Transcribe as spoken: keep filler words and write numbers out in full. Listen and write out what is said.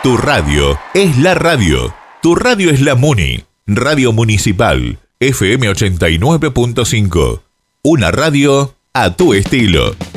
Tu radio es la radio. Tu radio es la Muni. Radio Municipal, F M ochenta y nueve punto cinco. Una radio a tu estilo.